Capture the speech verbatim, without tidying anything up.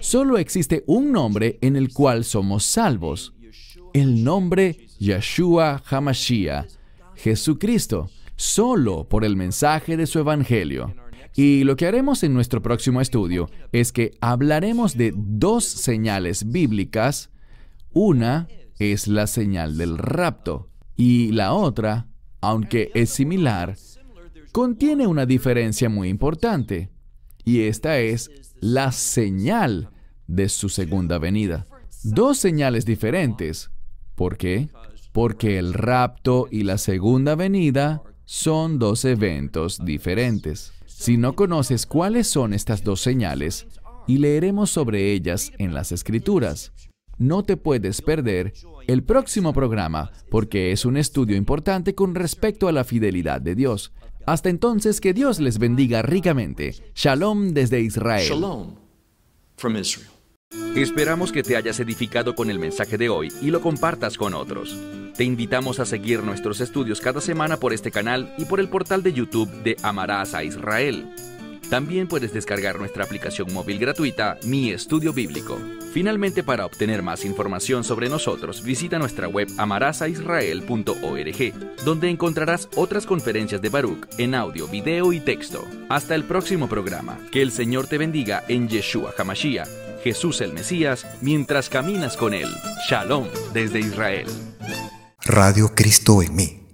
Solo existe un nombre en el cual somos salvos. El nombre Yeshua HaMashiach, Jesucristo, solo por el mensaje de su evangelio. Y lo que haremos en nuestro próximo estudio es que hablaremos de dos señales bíblicas. Una es la señal del rapto y la otra, aunque es similar, contiene una diferencia muy importante. Y esta es la señal de su segunda venida. Dos señales diferentes. ¿Por qué? Porque el rapto y la segunda venida son dos eventos diferentes. Si no conoces cuáles son estas dos señales, y leeremos sobre ellas en las Escrituras, no te puedes perder el próximo programa, porque es un estudio importante con respecto a la fidelidad de Dios. Hasta entonces, que Dios les bendiga ricamente. Shalom desde Israel. Shalom from Israel. Esperamos que te hayas edificado con el mensaje de hoy y lo compartas con otros. Te invitamos a seguir nuestros estudios cada semana por este canal y por el portal de YouTube de Amarás a Israel. También puedes descargar nuestra aplicación móvil gratuita, Mi Estudio Bíblico. Finalmente, para obtener más información sobre nosotros, visita nuestra web amarás a israel punto org, donde encontrarás otras conferencias de Baruch en audio, video y texto. Hasta el próximo programa. Que el Señor te bendiga en Yeshua HaMashiach, Jesús el Mesías, mientras caminas con Él. Shalom desde Israel. Radio Cristo en mí.